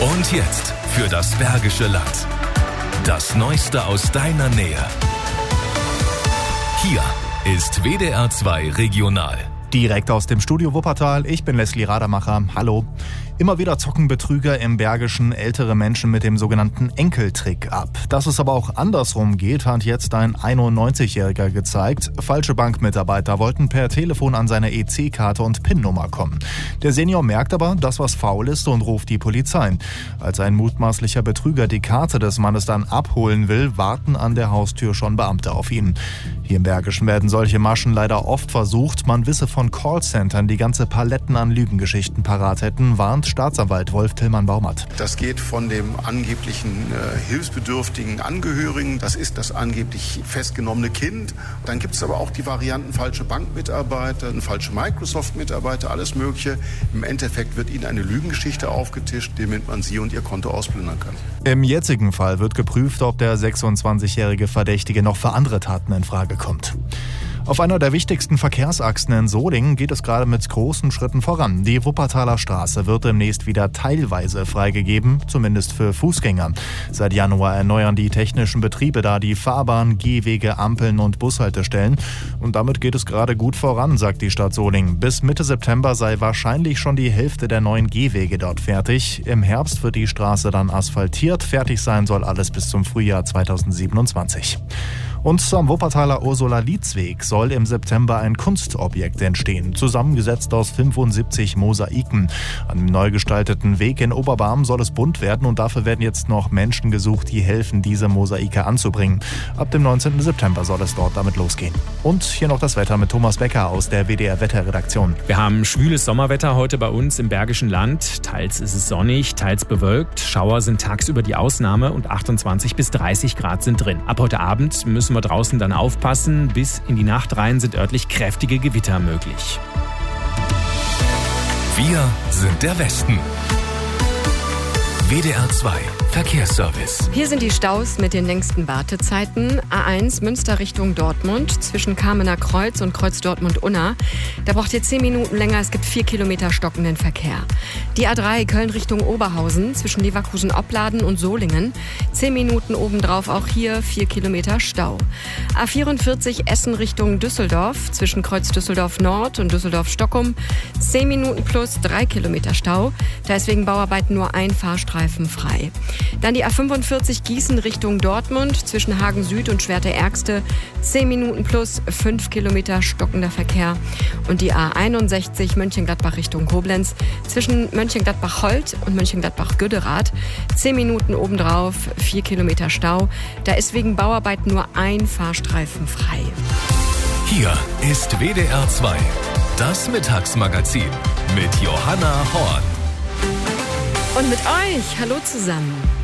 Und jetzt für das Bergische Land. Das Neueste aus deiner Nähe. Hier ist WDR 2 Regional. Direkt aus dem Studio Wuppertal, ich bin Leslie Radermacher. Hallo. Immer wieder zocken Betrüger im Bergischen ältere Menschen mit dem sogenannten Enkeltrick ab. Dass es aber auch andersrum geht, hat jetzt ein 91-Jähriger gezeigt. Falsche Bankmitarbeiter wollten per Telefon an seine EC-Karte und PIN-Nummer kommen. Der Senior merkt aber, dass was faul ist und ruft die Polizei. Als ein mutmaßlicher Betrüger die Karte des Mannes dann abholen will, warten an der Haustür schon Beamte auf ihn. Hier im Bergischen werden solche Maschen leider oft versucht. Man wisse von Callcentern, die ganze Paletten an Lügengeschichten parat hätten, warnt Staatsanwalt Wolf Tillmann-Baumert. Das geht von dem angeblichen hilfsbedürftigen Angehörigen, das ist das angeblich festgenommene Kind. Dann gibt es aber auch die Varianten falsche Bankmitarbeiter, falsche Microsoft-Mitarbeiter, alles Mögliche. Im Endeffekt wird ihnen eine Lügengeschichte aufgetischt, damit man sie und ihr Konto ausplündern kann. Im jetzigen Fall wird geprüft, ob der 26-jährige Verdächtige noch für andere Taten in Frage kommt. Auf einer der wichtigsten Verkehrsachsen in Solingen geht es gerade mit großen Schritten voran. Die Wuppertaler Straße wird demnächst wieder teilweise freigegeben, zumindest für Fußgänger. Seit Januar erneuern die technischen Betriebe da die Fahrbahn, Gehwege, Ampeln und Bushaltestellen. Und damit geht es gerade gut voran, sagt die Stadt Solingen. Bis Mitte September sei wahrscheinlich schon die Hälfte der neuen Gehwege dort fertig. Im Herbst wird die Straße dann asphaltiert. Fertig sein soll alles bis zum Frühjahr 2027. Und am Wuppertaler Ursula-Lietz-Weg soll im September ein Kunstobjekt entstehen, zusammengesetzt aus 75 Mosaiken. An dem neu gestalteten Weg in Oberbarm soll es bunt werden und dafür werden jetzt noch Menschen gesucht, die helfen, diese Mosaike anzubringen. Ab dem 19. September soll es dort damit losgehen. Und hier noch das Wetter mit Thomas Becker aus der WDR-Wetterredaktion. Wir haben schwüles Sommerwetter heute bei uns im Bergischen Land. Teils ist es sonnig, teils bewölkt. Schauer sind tagsüber die Ausnahme und 28 bis 30 Grad sind drin. Ab heute Abend müssen wir draußen dann aufpassen. Bis in die Nacht rein sind örtlich kräftige Gewitter möglich. Wir sind der Westen. WDR 2 Verkehrsservice. Hier sind die Staus mit den längsten Wartezeiten. A1 Münster Richtung Dortmund zwischen Kamener Kreuz und Kreuz Dortmund-Unna. Da braucht ihr 10 Minuten länger. Es gibt 4 Kilometer stockenden Verkehr. Die A3 Köln Richtung Oberhausen zwischen Leverkusen-Opladen und Solingen. 10 Minuten obendrauf auch hier 4 Kilometer Stau. A44 Essen Richtung Düsseldorf zwischen Kreuz Düsseldorf Nord und Düsseldorf-Stockholm. 10 Minuten plus 3 Kilometer Stau. Da ist wegen Bauarbeiten nur ein Fahrstreifen frei. Dann die A45 Gießen Richtung Dortmund zwischen Hagen Süd und Schwerte-Ärgste. 10 Minuten plus 5 Kilometer stockender Verkehr. Und die A61 Mönchengladbach Richtung Koblenz zwischen Mönchengladbach-Holt und Mönchengladbach-Güderath. 10 Minuten obendrauf, 4 Kilometer Stau. Da ist wegen Bauarbeiten nur ein Fahrstreifen frei. Hier ist WDR 2, das Mittagsmagazin mit Johanna Horn. Und mit euch, hallo zusammen.